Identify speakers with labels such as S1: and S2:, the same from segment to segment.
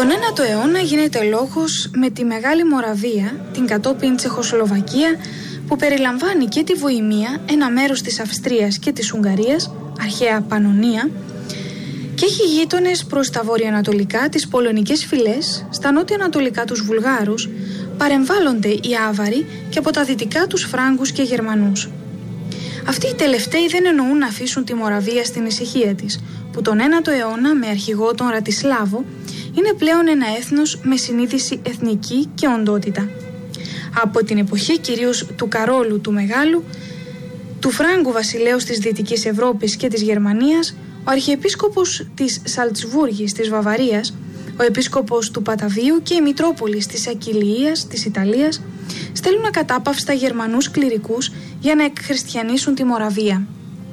S1: Τον 9ο αιώνα γίνεται λόγος με τη Μεγάλη Μοραβία, την κατόπιν Τσεχοσλοβακία, που περιλαμβάνει και τη Βοημία, ένα μέρος της Αυστρίας και της Ουγγαρίας, αρχαία Πανωνία, και έχει γείτονες προς τα βορειοανατολικά τις πολωνικές φυλές, στα νότιο-ανατολικά τους Βουλγάρους, παρεμβάλλονται οι Άβαροι και από τα δυτικά τους Φράγκους και Γερμανούς. Αυτοί οι τελευταίοι δεν εννοούν να αφήσουν τη Μοραβία στην ησυχία της, που τον 9ο αιώνα με αρχηγό τον Ρατισλάβο είναι πλέον ένα έθνος με συνείδηση εθνική και οντότητα. Από την εποχή κυρίως του Καρόλου του Μεγάλου, του Φράγκου βασιλέως της Δυτικής Ευρώπης και της Γερμανίας, ο αρχιεπίσκοπος της Σαλτσβούργης της Βαβαρίας, ο επίσκοπος του Παταβίου και η Μητρόπολης της Ακυλίας της Ιταλίας στέλνουν ακατάπαυστα Γερμανούς κληρικούς για να εκχριστιανίσουν τη Μοραβία.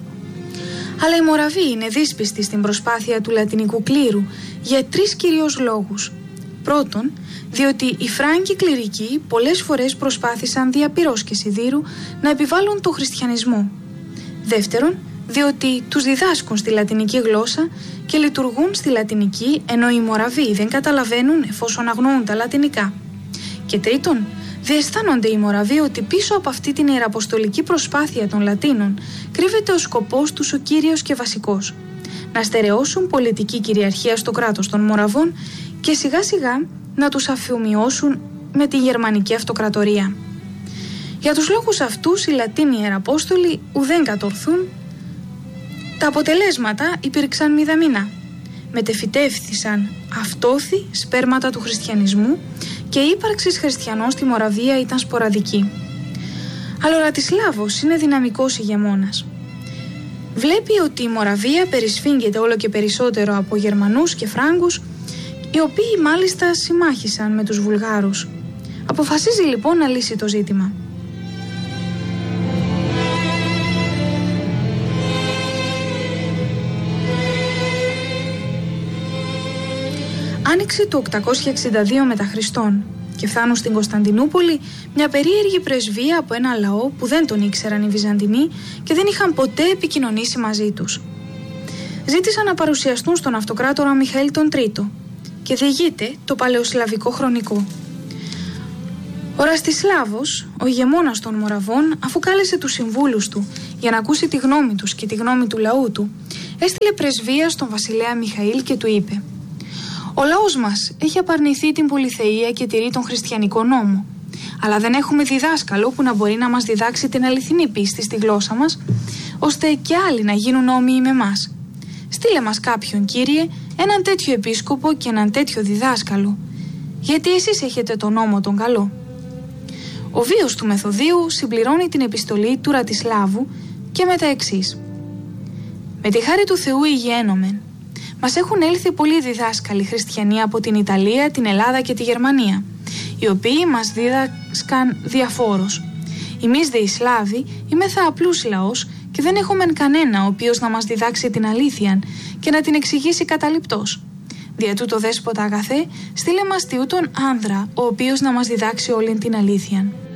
S1: Αλλά οι Μοραβοί είναι δύσπιστοι στην προσπάθεια του λατινικού κλήρου για 3 κυρίως λόγους. Πρώτον, διότι οι Φράγκοι κληρικοί πολλές φορές προσπάθησαν δια πυρός και σιδήρου να επιβάλλουν τον χριστιανισμό. Δεύτερον, διότι τους διδάσκουν στη λατινική γλώσσα και λειτουργούν στη λατινική, ενώ οι Μοραβοί δεν καταλαβαίνουν εφόσον αγνοούν τα λατινικά. Και τρίτον, διαισθάνονται οι Μοραβοί ότι πίσω από αυτή την ιεραποστολική προσπάθεια των Λατίνων κρύβεται ο σκοπός τους ο κύριος και βασικός: να στερεώσουν πολιτική κυριαρχία στο κράτος των Μοραβών και σιγά σιγά να τους αφομοιώσουν με τη γερμανική αυτοκρατορία. Για τους λόγους αυτούς οι Λατίνοι ιεραπόστολοι ουδέν κατορθούν. Τα αποτελέσματα υπήρξαν μηδαμινά. Μετεφυτεύθησαν αυτόθη σπέρματα του χριστιανισμού και η ύπαρξη χριστιανών στη Μοραβία ήταν σποραδική. Αλλά ο Ρατισλάβος είναι δυναμικός ηγεμόνας. Βλέπει ότι η Μοραβία περισφίγγεται όλο και περισσότερο από Γερμανούς και Φράγκους, οι οποίοι μάλιστα συμμάχησαν με τους Βουλγάρους. Αποφασίζει λοιπόν να λύσει το ζήτημα. Άνοιξε το 862 μετά Χριστόν και φτάνουν στην Κωνσταντινούπολη μια περίεργη πρεσβεία από ένα λαό που δεν τον ήξεραν οι Βυζαντινοί και δεν είχαν ποτέ επικοινωνήσει μαζί τους. Ζήτησαν να παρουσιαστούν στον αυτοκράτορα Μιχαήλ τον Τρίτο και διηγείται το παλαιοσλαβικό χρονικό. Ο Ραστισλάβος, ο ηγεμόνας των Μοραβών, αφού κάλεσε τους συμβούλους του για να ακούσει τη γνώμη τους και τη γνώμη του λαού του, έστειλε πρεσβεία στον βασιλέα Μιχαήλ και του είπε: «Ο λαός μας έχει απαρνηθεί την πολυθεΐα και τηρεί τον χριστιανικό νόμο, αλλά δεν έχουμε διδάσκαλο που να μπορεί να μας διδάξει την αληθινή πίστη στη γλώσσα μας, ώστε και άλλοι να γίνουν όμοιοι με μας. Στείλε μας κάποιον, Κύριε, έναν τέτοιο επίσκοπο και έναν τέτοιο διδάσκαλο, γιατί εσείς έχετε τον νόμο τον καλό». Ο βίος του Μεθοδίου συμπληρώνει την επιστολή του Ρατισλάβου και με τα εξής: «Με τη χάρη του Θεού υγιαίνομεν. Μας έχουν έλθει πολλοί διδάσκαλοι χριστιανοί από την Ιταλία, την Ελλάδα και τη Γερμανία, οι οποίοι μας δίδασκαν διαφόρως. Εμείς δε οι Σλάβοι είμεθα απλούς λαός και δεν έχουμε κανένα ο οποίος να μας διδάξει την αλήθεια και να την εξηγήσει καταληπτός. Δια τούτο δέσποτα αγαθέ, στείλε μας τιούτον άνδρα, ο οποίος να μας διδάξει όλη την αλήθεια».